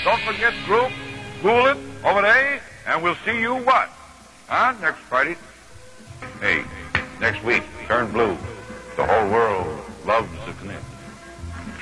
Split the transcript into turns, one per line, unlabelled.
Don't forget group, cool it, over there, and we'll see you what? Huh? Next Friday? Hey, next week, turn blue. The whole world.